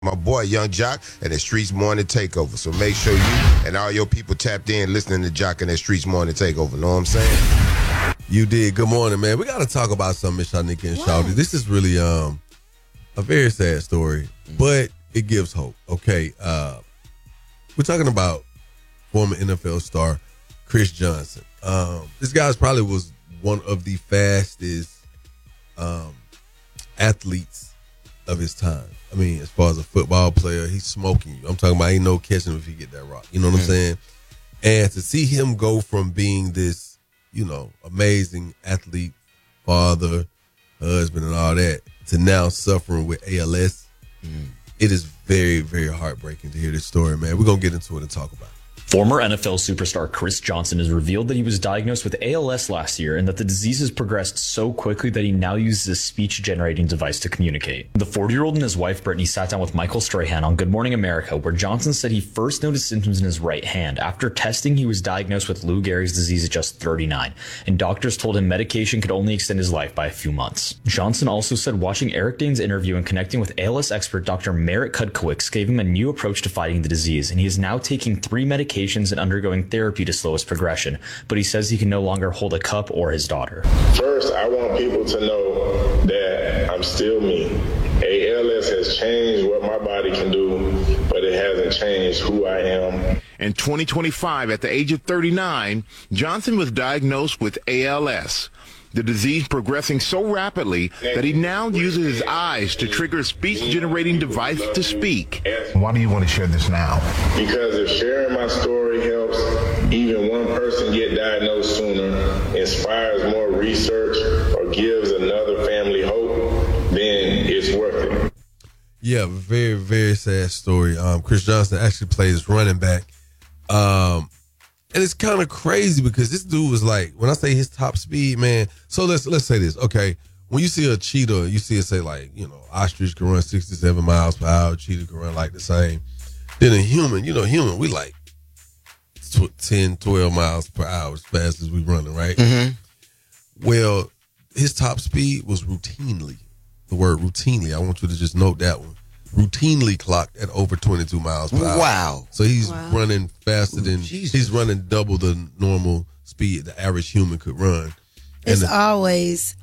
My boy Young Jock and the Streets Morning Takeover. So make sure you and all your people tapped in listening to Jock and the Streets Morning Takeover. Know what I'm saying? You did. Good morning, man. We got to talk about something, Miss Shanika and Shawty. This is really a very sad story, but it gives hope. Okay, we're talking about former NFL star Chris Johnson. This guy's probably was one of the fastest athletes of his time. I mean, as far as a football player, he's smoking you. I'm talking about ain't no catching him if he get that rock. You know what I'm saying? And to see him go from being this, amazing athlete, father, husband, and all that, to now suffering with ALS, it is very, very heartbreaking to hear this story, man. We're going to get into it and talk about it. Former NFL superstar Chris Johnson has revealed that he was diagnosed with ALS last year and that the disease has progressed so quickly that he now uses a speech-generating device to communicate. The 40-year-old and his wife, Brittany, sat down with Michael Strahan on Good Morning America, where Johnson said he first noticed symptoms in his right hand. After testing, he was diagnosed with Lou Gehrig's disease at just 39, and doctors told him medication could only extend his life by a few months. Johnson also said watching Eric Dane's interview and connecting with ALS expert Dr. Merritt Kudkowicz gave him a new approach to fighting the disease, and he is now taking 3 medications and undergoing therapy to slow his progression, but he says he can no longer hold a cup or his daughter. First, I want people to know that I'm still me. ALS has changed what my body can do, but it hasn't changed who I am. In 2025, at the age of 39, Johnson was diagnosed with ALS. The disease progressing so rapidly that he now uses his eyes to trigger a speech-generating device to speak. Why do you want to share this now? Because if sharing my story helps even one person get diagnosed sooner, inspires more research, or gives another family hope, then it's worth it. Yeah, very, very sad story. Chris Johnson actually plays running back. And it's kind of crazy because this dude was like, when I say his top speed, man, so let's say this, okay? When you see a cheetah, you see it say like, ostrich can run 67 miles per hour, cheetah can run like the same. Then a human, we like 10, 12 miles per hour as fast as we running, right? Mm-hmm. Well, his top speed was routinely, the word routinely, I want you to just note that one, routinely clocked at over 22 miles per hour. Wow. So he's running faster than, he's running double the normal speed the average human could run. It's always,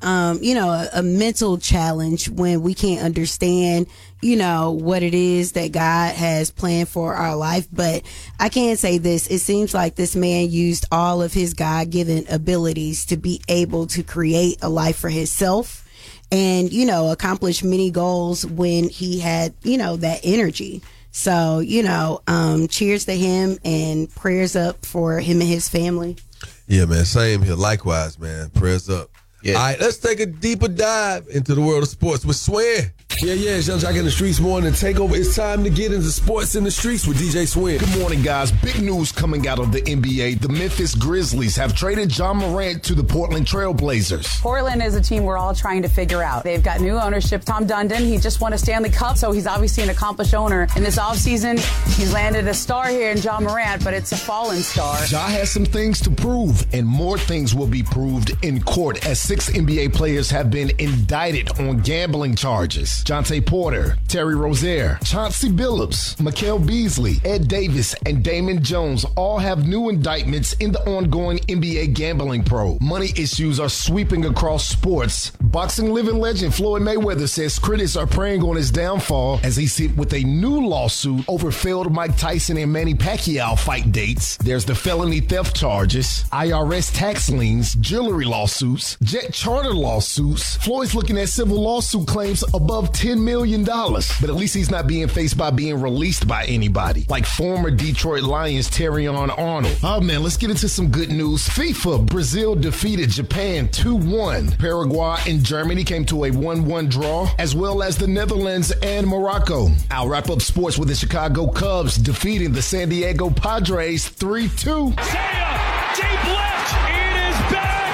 a mental challenge when we can't understand, what it is that God has planned for our life. But I can say this, it seems like this man used all of his God-given abilities to be able to create a life for himself and, accomplish many goals when he had, that energy. So, cheers to him and prayers up for him and his family. Yeah, man. Same here. Likewise, man. Prayers up. Yeah. All right, let's take a deeper dive into the world of sports with Swin. Yeah, it's Young Jock in the Streets Morning Takeover. It's time to get into sports in the streets with DJ Swin. Good morning, guys. Big news coming out of the NBA. The Memphis Grizzlies have traded Ja Morant to the Portland Trail Blazers. Portland is a team we're all trying to figure out. They've got new ownership. Tom Dundon, he just won a Stanley Cup, so he's obviously an accomplished owner. In this offseason, he's landed a star here in Ja Morant, but it's a fallen star. Ja has some things to prove, and more things will be proved in court as 6 NBA players have been indicted on gambling charges. Jonte Porter, Terry Rozier, Chauncey Billups, Mikal Beasley, Ed Davis, and Damon Jones all have new indictments in the ongoing NBA gambling probe. Money issues are sweeping across sports. Boxing living legend Floyd Mayweather says critics are preying on his downfall as he's hit with a new lawsuit over failed Mike Tyson and Manny Pacquiao fight dates. There's the felony theft charges, IRS tax liens, jewelry lawsuits, jet charter lawsuits. Floyd's looking at civil lawsuit claims above $10 million. But at least he's not being faced by being released by anybody, like former Detroit Lions Terrion Arnold. Oh man, let's get into some good news. FIFA, Brazil defeated Japan 2-1. Paraguay and Germany came to a 1-1 draw, as well as the Netherlands and Morocco. I'll wrap up sports with the Chicago Cubs defeating the San Diego Padres 3-2. Seiya, deep left, it is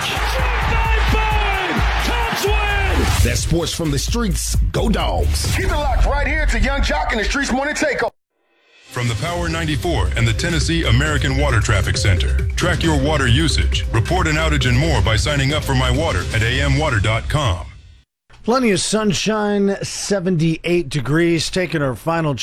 back. Cubs win. That's sports from the streets. Go Dogs. Keep it locked right here to Young Jock and the Streets Morning Takeover. From the Power 94 and the Tennessee American Water Traffic Center. Track your water usage, report an outage and more by signing up for My Water at amwater.com. Plenty of sunshine, 78 degrees, taking our final